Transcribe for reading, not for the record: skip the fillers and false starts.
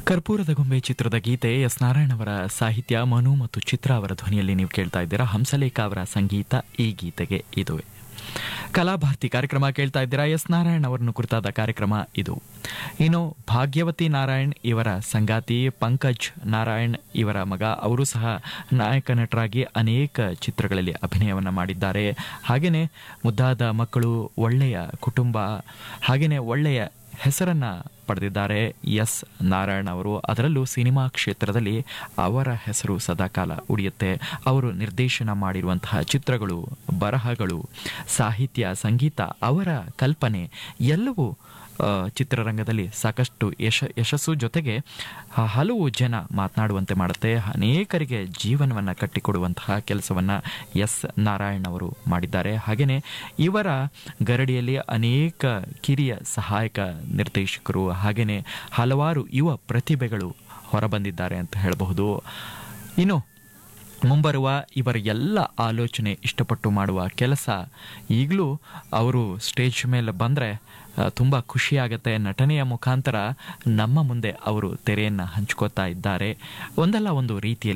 ಕರ್ಪೂರದ ಗೊಂಬೆ ಚಿತ್ರದ ಗೀತೆ ಎಸ್ ನಾರಾಯಣ್ ಅವರ ಸಾಹಿತ್ಯ, ಮನು ಮತ್ತು ಚಿತ್ರ ಅವರ ಧ್ವನಿಯಲ್ಲಿ ನೀವು ಕೇಳ್ತಾ ಇದ್ದೀರಾ. ಹಂಸಲೇಖ ಅವರ ಸಂಗೀತ ಈ ಗೀತೆಗೆ ಇದುವೆ. ಕಲಾಭಾರತಿ ಕಾರ್ಯಕ್ರಮ ಕೇಳ್ತಾ ಇದ್ದೀರಾ. ಎಸ್ ನಾರಾಯಣ್ ಅವರನ್ನು ಕುರಿತಾದ ಕಾರ್ಯಕ್ರಮ ಇದು. ಇನ್ನು ಭಾಗ್ಯವತಿ ನಾರಾಯಣ್ ಇವರ ಸಂಗಾತಿ ಪಂಕಜ್ ನಾರಾಯಣ್ ಇವರ ಮಗ, ಅವರು ಸಹ ನಾಯಕ ನಟರಾಗಿ ಅನೇಕ ಚಿತ್ರಗಳಲ್ಲಿ ಅಭಿನಯವನ್ನು ಮಾಡಿದ್ದಾರೆ. ಹಾಗೆಯೇ ಮುದ್ದಾದ ಮಕ್ಕಳು, ಒಳ್ಳೆಯ ಕುಟುಂಬ, ಹಾಗೆಯೇ ಒಳ್ಳೆಯ ಹೆಸರನ್ನ ಪಡೆದಿದ್ದಾರೆ ಎಸ್ ನಾರಾಯಣ್ ಅವರು. ಅದರಲ್ಲೂ ಸಿನಿಮಾ ಕ್ಷೇತ್ರದಲ್ಲಿ ಅವರ ಹೆಸರು ಸದಾಕಾಲ ಉಳಿಯುತ್ತೆ. ಅವರು ನಿರ್ದೇಶನ ಮಾಡಿರುವಂತಹ ಚಿತ್ರಗಳು, ಬರಹಗಳು, ಸಾಹಿತ್ಯ, ಸಂಗೀತ, ಅವರ ಕಲ್ಪನೆ ಎಲ್ಲವೂ ಚಿತ್ರರಂಗದಲ್ಲಿ ಸಾಕಷ್ಟು ಯಶಸ್ಸು ಜೊತೆಗೆ ಹಲವು ಜನ ಮಾತನಾಡುವಂತೆ ಮಾಡುತ್ತೆ. ಅನೇಕರಿಗೆ ಜೀವನವನ್ನು ಕಟ್ಟಿಕೊಡುವಂತಹ ಕೆಲಸವನ್ನು ಎಸ್ ನಾರಾಯಣ್ ಅವರು ಮಾಡಿದ್ದಾರೆ. ಹಾಗೆಯೇ ಇವರ ಗರಡಿಯಲ್ಲಿ ಅನೇಕ ಕಿರಿಯ ಸಹಾಯಕ ನಿರ್ದೇಶಕರು, ಹಾಗೆಯೇ ಹಲವಾರು ಯುವ ಪ್ರತಿಭೆಗಳು ಹೊರಬಂದಿದ್ದಾರೆ ಅಂತ ಹೇಳಬಹುದು. ಇನ್ನು ಮುಂಬರುವ ಇವರ ಎಲ್ಲ ಆಲೋಚನೆ, ಇಷ್ಟಪಟ್ಟು ಮಾಡುವ ಕೆಲಸ ಈಗಲೂ ಅವರು ಸ್ಟೇಜ್ ಮೇಲೆ ಬಂದರೆ ತುಂಬ ಖುಷಿಯಾಗತ್ತೆ. ನಟನೆಯ ಮುಖಾಂತರ ನಮ್ಮ ಮುಂದೆ ಅವರು ತೆರೆಯನ್ನು ಹಂಚ್ಕೋತಾ ಇದ್ದಾರೆ. ಒಂದಲ್ಲ ಒಂದು ರೀತಿಯಲ್ಲಿ